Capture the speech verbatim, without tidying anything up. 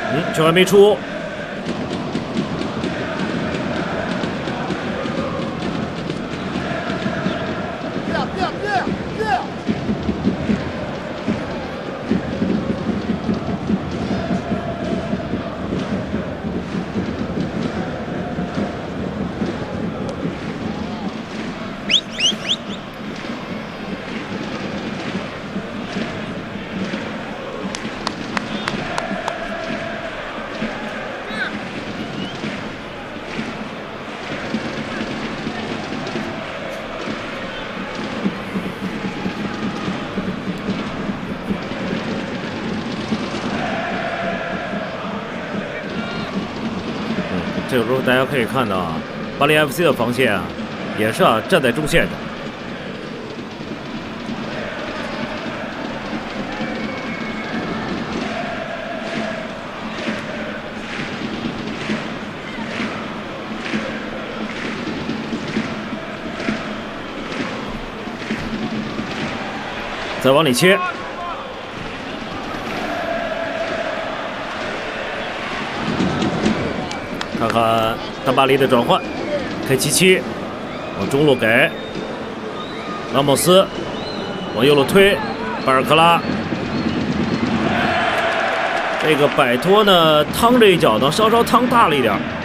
嗯，球还没出。这个时候大家可以看到啊，巴黎 F C 的防线啊，也是啊站在中线上。再往里切。 看看大巴黎的转换 ，K 七七往中路给拉莫斯，往右路推巴尔克拉。这个摆脱呢，趟这一脚呢，稍稍趟大了一点。